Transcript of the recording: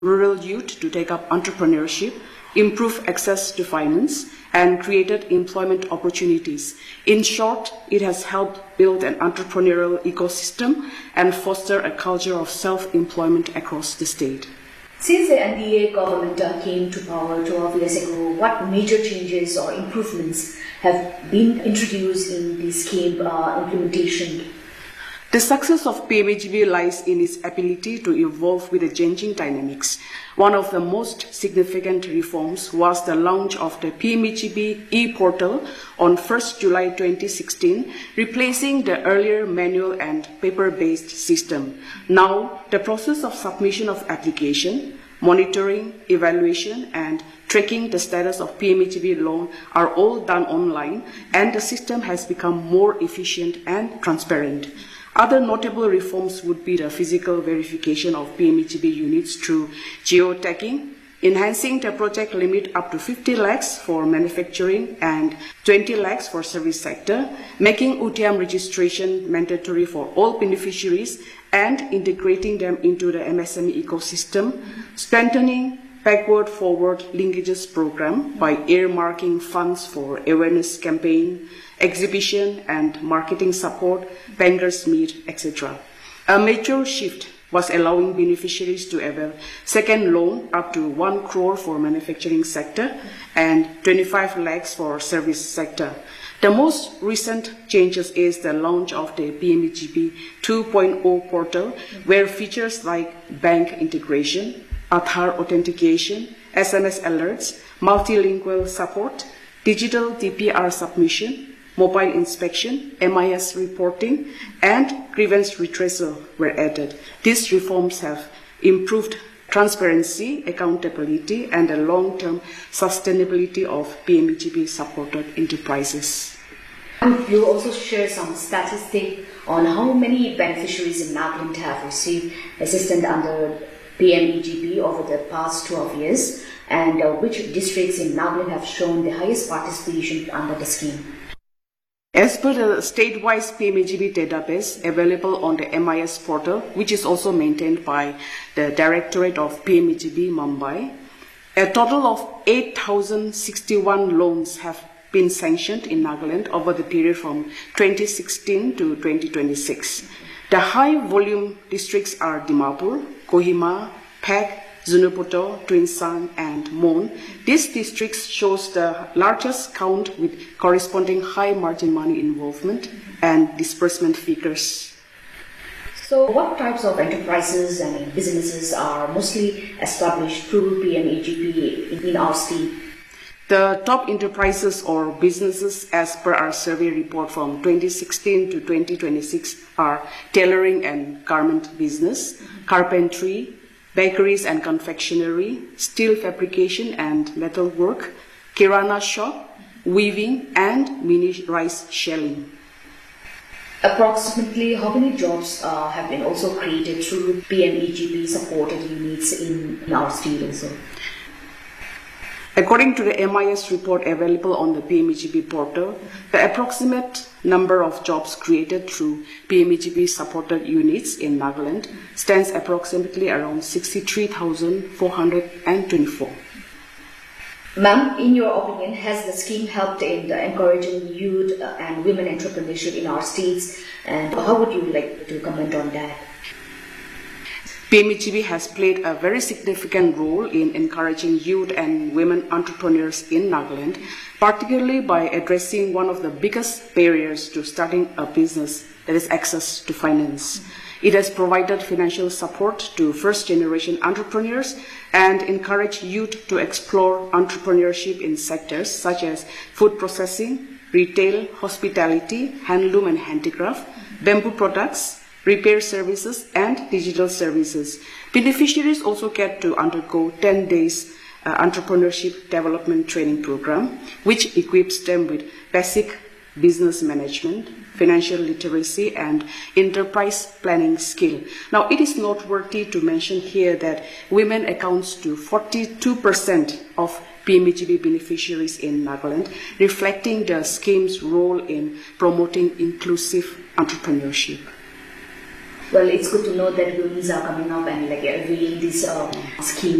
rural youth to take up entrepreneurship, improve access to finance, and created employment opportunities. In short, it has helped build an entrepreneurial ecosystem and foster a culture of self-employment across the state. Since the NDA government came to power 12 years ago, what major changes or improvements have been introduced in the scheme implementation? The success of PMEGP lies in its ability to evolve with the changing dynamics. One of the most significant reforms was the launch of the PMEGP e-portal on 1st July 2016, replacing the earlier manual and paper-based system. Now, the process of submission of application, monitoring, evaluation, and tracking the status of PMEGP loan are all done online, and the system has become more efficient and transparent. Other notable reforms would be the physical verification of PMEGP units through geotagging, enhancing the project limit up to 50 lakhs for manufacturing and 20 lakhs for service sector, making UTM registration mandatory for all beneficiaries and integrating them into the MSME ecosystem, strengthening backward-forward linkages program by earmarking funds for awareness campaign, exhibition and marketing support, bankers meet, etc. A major shift was allowing beneficiaries to avail second loan up to 1 crore for manufacturing sector and 25 lakhs for service sector. The most recent changes is the launch of the PMEGP 2.0 portal, where features like bank integration, Aadhaar authentication, SMS alerts, multilingual support, digital DPR submission, mobile inspection, MIS reporting, and grievance redressal were added. These reforms have improved transparency, accountability, and the long-term sustainability of PMEGP-supported enterprises. You also share some statistics on how many beneficiaries in Nagaland have received assistance under PMEGP over the past 12 years, and which districts in Nagaland have shown the highest participation under the scheme. As per the state-wise PMEGP database available on the MIS portal, which is also maintained by the Directorate of PMEGP Mumbai, a total of 8,061 loans have been sanctioned in Nagaland over the period from 2016 to 2026. The high-volume districts are Dimapur, Kohima, Phek, Zunheboto, Tuensang, and Mon. These districts shows the largest count with corresponding high margin money involvement and disbursement figures. So what types of enterprises and businesses are mostly established through PMEGP in our state? The top enterprises or businesses as per our survey report from 2016 to 2026 are tailoring and garment business, carpentry, bakeries and confectionery, steel fabrication and metalwork, kirana shop, weaving, and mini rice shelling. Approximately how many jobs have been also created through PMEGP supported units in our state also? According to the MIS report available on the PMEGP portal, the approximate number of jobs created through PMEGP supported units in Nagaland stands approximately around 63,424. Ma'am, in your opinion, has the scheme helped in encouraging youth and women entrepreneurship in our states, and how would you like to comment on that? PMEGP has played a very significant role in encouraging youth and women entrepreneurs in Nagaland, particularly by addressing one of the biggest barriers to starting a business, that is access to finance. It has provided financial support to first-generation entrepreneurs and encouraged youth to explore entrepreneurship in sectors such as food processing, retail, hospitality, handloom and handicraft, bamboo products, repair services, and digital services. Beneficiaries also get to undergo 10 days entrepreneurship development training program, which equips them with basic business management, financial literacy, and enterprise planning skill. Now, it is noteworthy to mention here that women accounts to 42% of PMEGP beneficiaries in Nagaland, reflecting the scheme's role in promoting inclusive entrepreneurship. Well, it's good to know that women are coming up and like availing this scheme.